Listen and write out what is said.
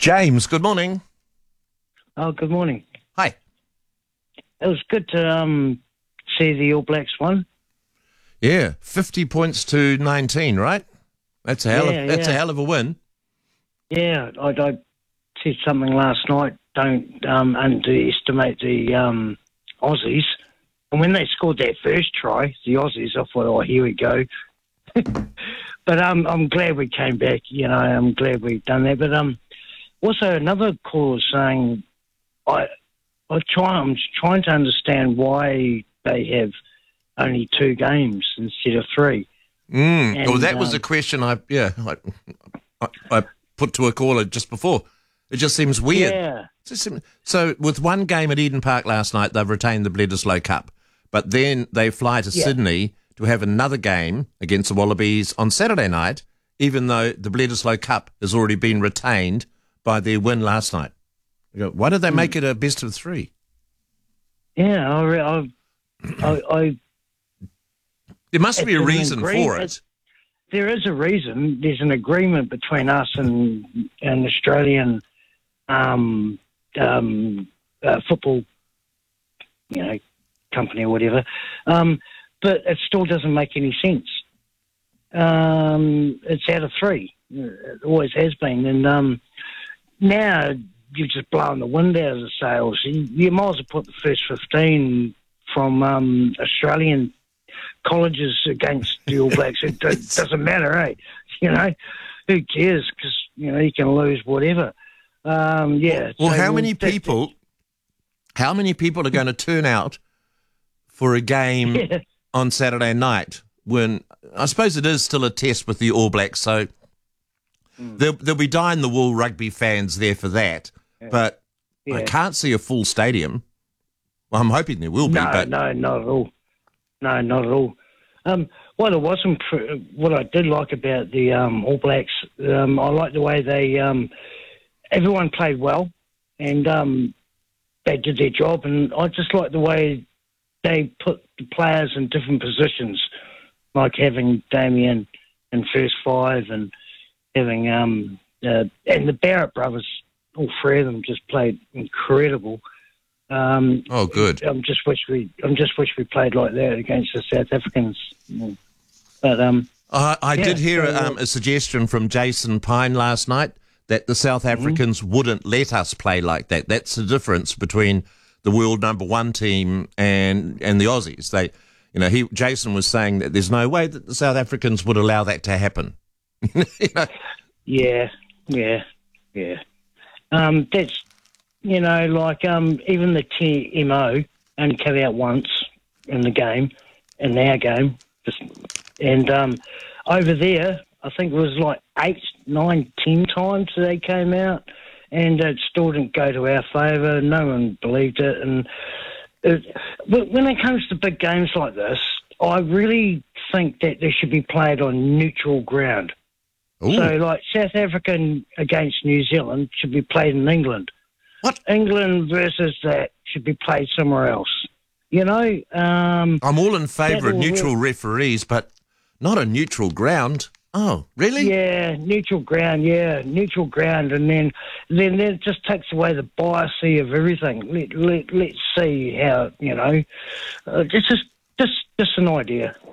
James, good morning. Oh, good morning. Hi. It was good to see the All Blacks won. Yeah, 50 points to 19, right? That's a hell of a win. Yeah, I said something last night. Don't underestimate the Aussies. And when they scored that first try, the Aussies, I thought, oh, here we go. But I'm glad we came back. You know, I'm glad we've done that. But also another caller saying, I'm trying to understand why they have only 2 games instead of 3. And, well, that was a question I put to a caller just before. It just seems weird. Yeah. So with 1 game at Eden Park last night, they've retained the Bledisloe Cup. But then they fly to Sydney to have another game against the Wallabies on Saturday night, even though the Bledisloe Cup has already been retained by their win last night. Why did they make it a best of 3? Yeah, there must be a reason for it. There is a reason. There's an agreement between us and an Australian football, company or whatever. But it still doesn't make any sense. It's out of 3. It always has been. And now you're just blowing the wind out of the sails. You might as well put the first 15 from Australian colleges against the All Blacks. It doesn't matter, eh? Who cares? Because, you can lose whatever. Well, so how many people are going to turn out for a game on Saturday night when I suppose it is still a test with the All Blacks, so there'll be dyed-in-the-wool rugby fans there for that, but I can't see a full stadium. Well, I'm hoping there will be. No, not at all. No, not at all. What I did like about the All Blacks, I like the way they everyone played well and they did their job, and I just like the way they put the players in different positions, like having Damien in first 5 and having and the Barrett brothers, all 3 of them just played incredible. Good. I just wish we played like that against the South Africans. But I did hear a suggestion from Jason Pine last night that the South Africans wouldn't let us play like that. That's the difference between the world number 1 team and the Aussies. Jason was saying that there's no way that the South Africans would allow that to happen. Yeah. That's even the TMO only came out once in our game, and over there I think it was like 8, 9, 10 times they came out, and it still didn't go to our favour. No one believed it. And when it comes to big games like this, I really think that they should be played on neutral ground. Ooh. So, like South Africa against New Zealand should be played in England. What? England versus that should be played somewhere else. I'm all in favour of neutral referees, but not a neutral ground. Oh, really? Yeah, neutral ground. And then it just takes away the bias of everything. Let's see how, it's just an idea.